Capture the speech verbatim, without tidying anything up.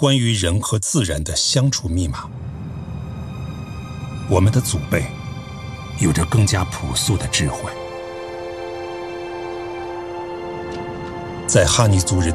关于人和自然的相处密码。我们的祖辈有着更加朴素的智慧。在哈尼族人